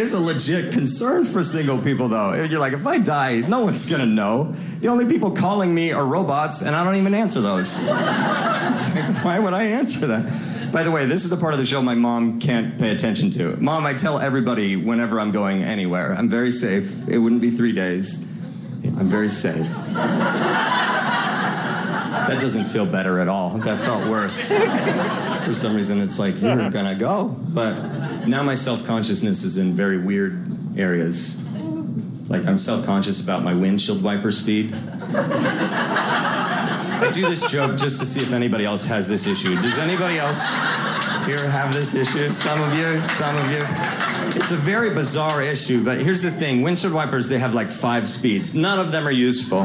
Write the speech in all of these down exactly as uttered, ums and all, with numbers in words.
is a legit concern for single people, though. You're like, if I die, no one's going to know. The only people calling me are robots, and I don't even answer those. Like, why would I answer that? By the way, this is the part of the show my mom can't pay attention to. Mom, I tell everybody whenever I'm going anywhere. I'm very safe. It wouldn't be three days. I'm very safe. That doesn't feel better at all. That felt worse. For some reason, it's like, you're gonna go. But now my self-consciousness is in very weird areas. Like, I'm self-conscious about my windshield wiper speed. I do this joke just to see if anybody else has this issue. Does anybody else here have this issue? Some of you, some of you. It's a very bizarre issue, but here's the thing. Windshield wipers, they have like five speeds. None of them are useful.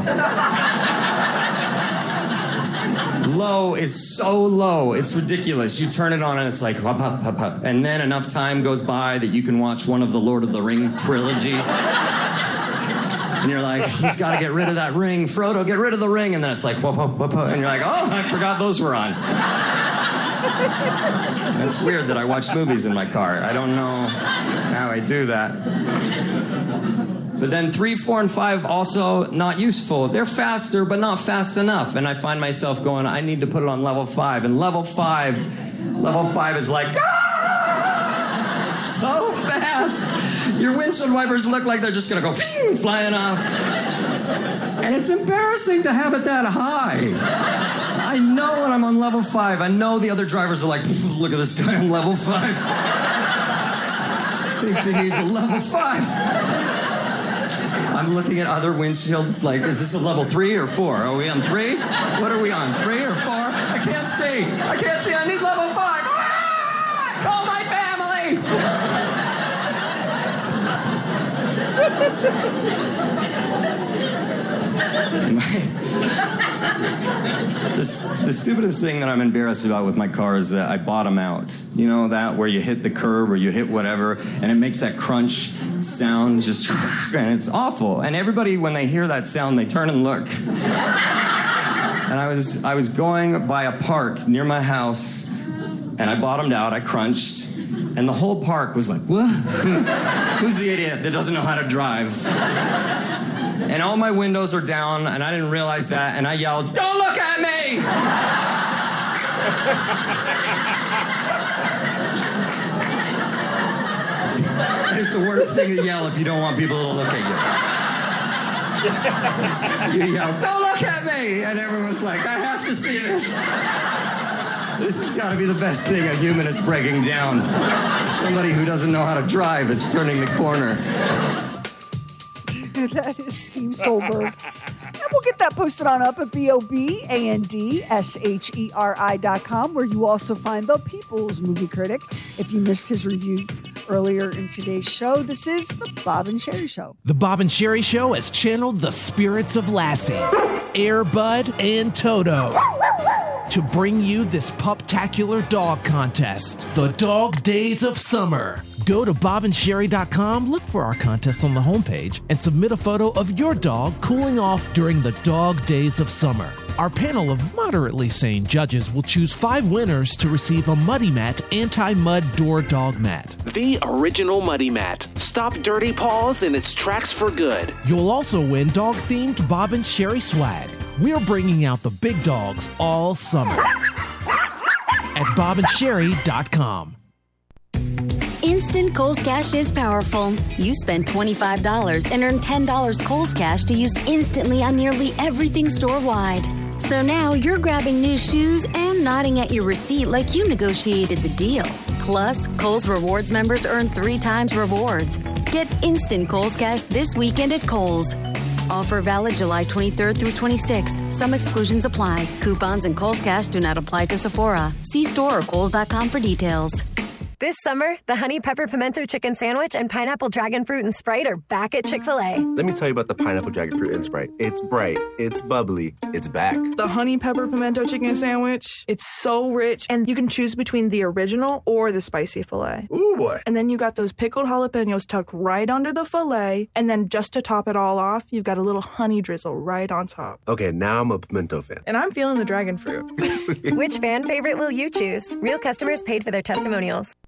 Low is so low, it's ridiculous. You turn it on and it's like, hup, hup, hup, hup. And then enough time goes by that you can watch one of the Lord of the Ring trilogy. And you're like, he's got to get rid of that ring. Frodo, get rid of the ring. And then it's like, whoop, whoop, whoop, whoop. And you're like, oh, I forgot those were on. It's weird that I watch movies in my car. I don't know how I do that. But then three, four, and five also not useful. They're faster, but not fast enough. And I find myself going, I need to put it on level five. And level five, level five is like, ah! So fast. Your windshield wipers look like they're just gonna go flying off. And it's embarrassing to have it that high. I know when I'm on level five, I know the other drivers are like, look at this guy on level five. Thinks he needs a level five. I'm looking at other windshields like, is this a level three or four? Are we on three? What are we on, three or four? I can't see. I can't see. I need level five. Ah! Call my family. the, the stupidest thing that I'm embarrassed about with my car is that I bottom out. You know that, where you hit the curb or you hit whatever, and it makes that crunch sound, just, and it's awful. And everybody, when they hear that sound, they turn and look. And I was I was going by a park near my house, and I bottomed out, I crunched, and the whole park was like, what? Who's the idiot that doesn't know how to drive? And all my windows are down, and I didn't realize that, and I yelled, don't look at me! It's the worst thing to yell if you don't want people to look at you. You yell, don't look at me! And everyone's like, I have to see this. This has got to be the best thing a human is breaking down. Somebody who doesn't know how to drive is turning the corner. That is Steve Solberg. And we'll get that posted on up at B O B A N D S H E R I dot com, where you also find the People's Movie Critic. If you missed his review earlier in today's show, this is the Bob and Sherry Show. The Bob and Sherry Show has channeled the spirits of Lassie, Air Bud, and Toto to bring you this puptacular dog contest, the Dog Days of Summer. Go to bob and sherry dot com, look for our contest on the homepage, and submit a photo of your dog cooling off during the Dog Days of Summer. Our panel of moderately sane judges will choose five winners to receive a Muddy Mat anti-mud door dog mat. The original Muddy Mat. Stop dirty paws in its tracks for good. You'll also win dog-themed Bob and Sherry swag. We're bringing out the big dogs all summer at bob and sherry dot com. Instant Kohl's Cash is powerful. You spend twenty-five dollars and earn ten dollars Kohl's Cash to use instantly on nearly everything store-wide. So now you're grabbing new shoes and nodding at your receipt like you negotiated the deal. Plus, Kohl's Rewards members earn three times rewards. Get instant Kohl's Cash this weekend at Kohl's. Offer valid July twenty-third through twenty-sixth. Some exclusions apply. Coupons and Kohl's Cash do not apply to Sephora. See store or kohls dot com for details. This summer, the Honey Pepper Pimento Chicken Sandwich and Pineapple Dragon Fruit and Sprite are back at Chick-fil-A. Let me tell you about the Pineapple Dragon Fruit and Sprite. It's bright, it's bubbly, it's back. The Honey Pepper Pimento Chicken Sandwich, it's so rich, and you can choose between the original or the spicy filet. Ooh, boy. And then you got those pickled jalapenos tucked right under the filet, and then just to top it all off, you've got a little honey drizzle right on top. Okay, now I'm a pimento fan. And I'm feeling the dragon fruit. Which fan favorite will you choose? Real customers paid for their testimonials.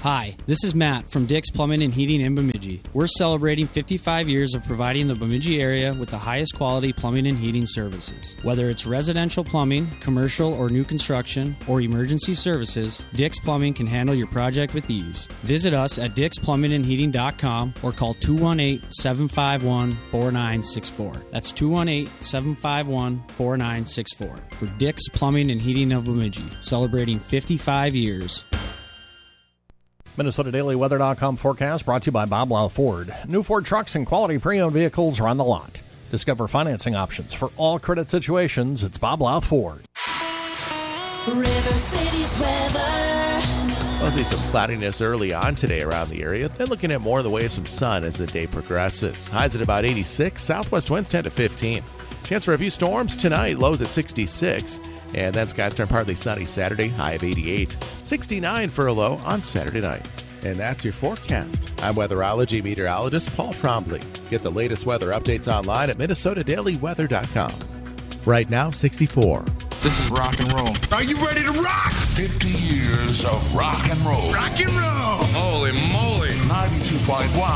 Hi, this is Matt from Dick's Plumbing and Heating in Bemidji. We're celebrating fifty-five years of providing the Bemidji area with the highest quality plumbing and heating services. Whether it's residential plumbing, commercial or new construction, or emergency services, Dick's Plumbing can handle your project with ease. Visit us at dicks plumbing and heating dot com or call two one eight, seven five one, four nine six four. That's two one eight, seven five one, four nine six four for Dick's Plumbing and Heating of Bemidji, celebrating fifty-five years. Minnesota Daily Weather dot com forecast brought to you by Bob Lau Ford. New Ford trucks and quality pre-owned vehicles are on the lot. Discover financing options for all credit situations. It's Bob Louth Ford. River City's weather. Mostly some cloudiness early on today around the area. Then looking at more in the way of some sun as the day progresses. Highs at about eighty-six. Southwest winds ten to fifteen. Chance for a few storms tonight. Lows at sixty-six. And then skies turn partly sunny Saturday, high of eighty-eight. sixty-nine for a low on Saturday night. And that's your forecast. I'm weatherology meteorologist Paul Trombley. Get the latest weather updates online at Minnesota Daily Weather dot com. Right now, sixty-four. This is rock and roll. Are you ready to rock? fifty years of rock and roll. Rock and roll. Holy moly. ninety-two point one